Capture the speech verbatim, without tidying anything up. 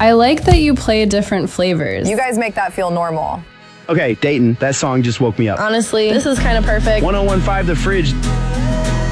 I like that you play different flavors. You guys make that feel normal. Okay, Dayton, that song just woke me up. Honestly, this is kind of perfect. one oh one point five The Fridge.